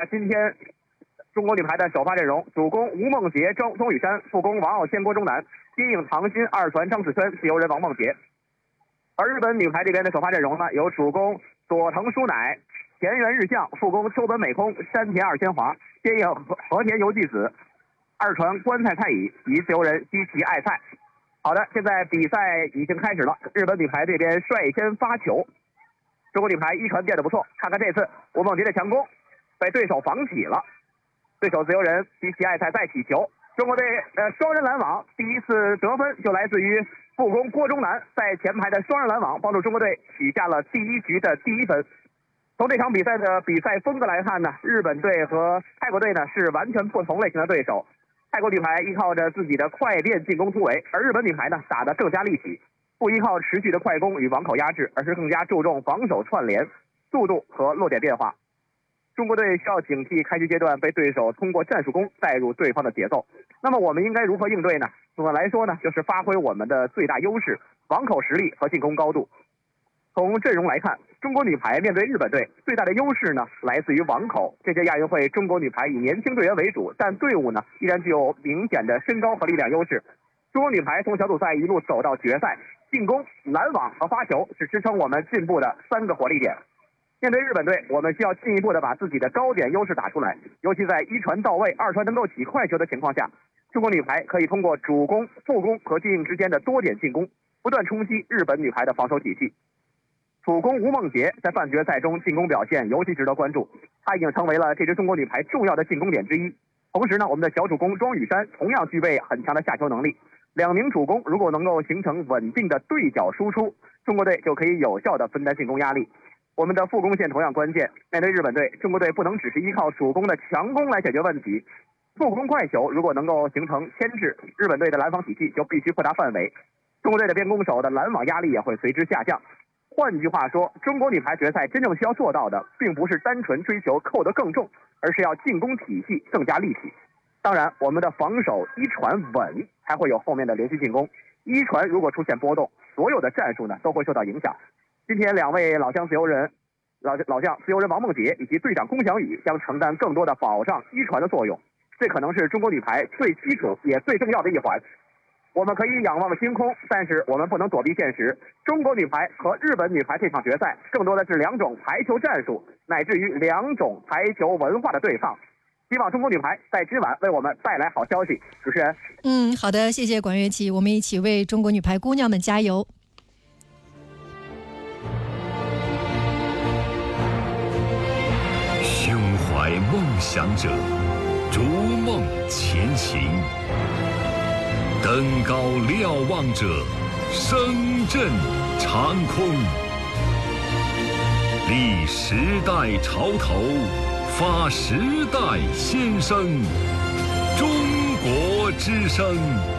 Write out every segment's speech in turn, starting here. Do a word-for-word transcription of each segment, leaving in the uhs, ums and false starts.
今天中国女排的首发阵容：主攻吴梦洁、庄钟雨珊，副攻王傲谦、郭钟南，接应唐鑫、二传张子萱，自由人王梦洁。而日本女排这边的首发阵容呢，有主攻佐藤舒乃、田园日向，副攻秋本美空、山田二千华，接应和和田由纪子，二传关菜菜乙及自由人西崎爱菜。好的，现在比赛已经开始了，日本女排这边率先发球，中国女排一传变得不错，看看这次吴梦洁的强攻被对手防起了，对手自由人西崎爱菜再起球，中国队呃双人拦网，第一次得分就来自于副攻郭钟南在前排的双人拦网，帮助中国队取下了第一局的第一分。从这场比赛的比赛风格来看呢，日本队和泰国队呢是完全不同类型的对手。泰国女排依靠着自己的快变进攻突围，而日本女排呢打得更加立体，不依靠持续的快攻与网口压制，而是更加注重防守串联、速度和落点变化。中国队需要警惕开局阶段被对手通过战术攻带入对方的节奏。那么我们应该如何应对呢？总的来说呢，就是发挥我们的最大优势，网口实力和进攻高度。从阵容来看，中国女排面对日本队最大的优势呢，来自于网口。这届亚运会，中国女排以年轻队员为主，但队伍呢依然具有明显的身高和力量优势。中国女排从小组赛一路走到决赛，进攻、拦网和发球是支撑我们进步的三个火力点。面对日本队，我们需要进一步的把自己的高点优势打出来，尤其在一传到位、二传能够起快球的情况下，中国女排可以通过主攻、副攻和接应之间的多点进攻，不断冲击日本女排的防守体系。主攻吴梦洁在半决赛中进攻表现尤其值得关注，她已经成为了这支中国女排重要的进攻点之一。同时呢，我们的小主攻庄雨珊同样具备很强的下球能力。两名主攻如果能够形成稳定的对角输出，中国队就可以有效的分担进攻压力。我们的副攻线同样关键，面对日本队，中国队不能只是依靠主攻的强攻来解决问题，副攻快球如果能够形成牵制，日本队的拦防体系就必须扩大范围，中国队的边攻手的拦网压力也会随之下降。换句话说，中国女排决赛真正需要做到的，并不是单纯追求扣得更重，而是要进攻体系更加立体。当然，我们的防守一传稳，才会有后面的连续进攻。一传如果出现波动，所有的战术呢都会受到影响。今天两位老将自由人，老老将自由人王梦洁以及队长龚翔宇将承担更多的保障一传的作用，这可能是中国女排最基础也最重要的一环。我们可以仰望星空，但是我们不能躲避现实。中国女排和日本女排这场决赛，更多的是两种排球战术，乃至于两种排球文化的对抗。希望中国女排在今晚为我们带来好消息。主持人， 嗯，好的，谢谢管乐琪，我们一起为中国女排姑娘们加油。 胸怀梦想者，逐梦前行。登高瞭望者，声震长空。立时代潮头，发时代先声。中国之声。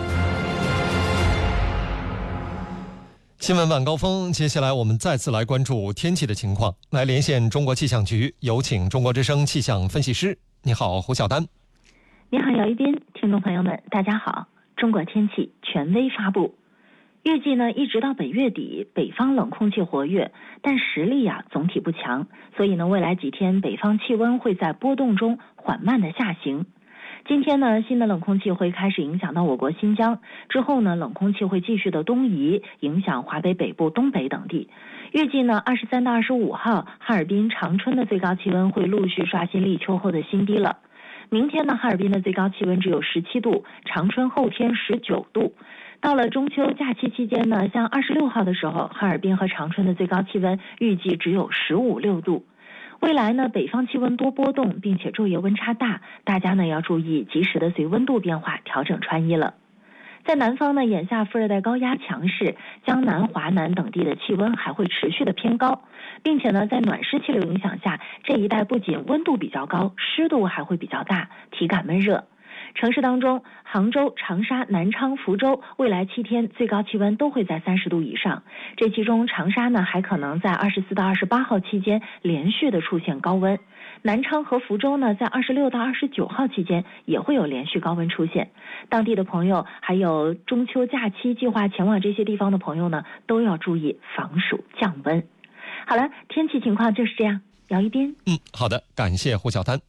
新闻晚高峰，接下来我们再次来关注天气的情况，来连线中国气象局，有请中国之声气象分析师。你好，胡晓丹。 你好，姚一斌，听众朋友们，大家好。中国天气权威发布，预计呢一直到本月底，北方冷空气活跃，但实力啊总体不强，所以呢未来几天北方气温会在波动中缓慢的下行。今天呢新的冷空气会开始影响到我国新疆，之后呢冷空气会继续的东移，影响华北北部、东北等地。预计呢二十三到二十五号，哈尔滨、长春的最高气温会陆续刷新立秋后的新低了。明天呢，哈尔滨的最高气温只有十七度，长春后天十九度。到了中秋假期期间呢，像二十六号的时候，哈尔滨和长春的最高气温预计只有十五六度。未来呢，北方气温多波动，并且昼夜温差大，大家呢要注意及时的随温度变化调整穿衣了。在南方呢，眼下副热带高压强势，江南、华南等地的气温还会持续的偏高，并且呢，在暖湿气流影响下，这一带不仅温度比较高，湿度还会比较大，体感闷热。城市当中，杭州、长沙、南昌、福州未来七天最高气温都会在三十度以上，这其中长沙呢还可能在二十四到二十八号期间连续的出现高温，南昌和福州呢在二十六到二十九号期间也会有连续高温出现。当地的朋友还有中秋假期计划前往这些地方的朋友呢，都要注意防暑降温。好了，天气情况就是这样。姚一斌， 嗯，好的，感谢胡晓丹。